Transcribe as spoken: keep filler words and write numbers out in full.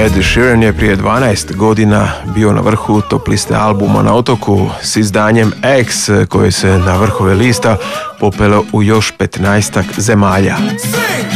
Ed Sheeran je prije dvanaest godina bio na vrhu top liste albuma na otoku s izdanjem X, koje se na vrhove lista popelo u još petnaestak zemalja.